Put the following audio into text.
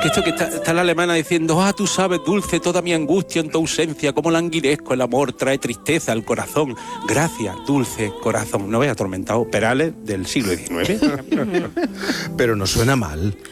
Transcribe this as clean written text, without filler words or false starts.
Que esto que está la alemana diciendo, tú sabes, dulce, toda mi angustia en tu ausencia, cómo languidezco, el amor trae tristeza al corazón. Gracias, dulce corazón. ¿No ves atormentado? Perales del siglo XIX. Pero no suena mal.